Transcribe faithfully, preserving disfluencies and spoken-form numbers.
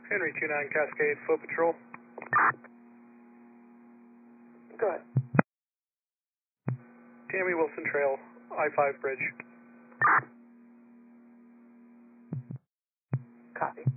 Henry two nine Cascade, Foot Patrol. Go ahead. Tammy Wilson Trail, I five Bridge. Copy.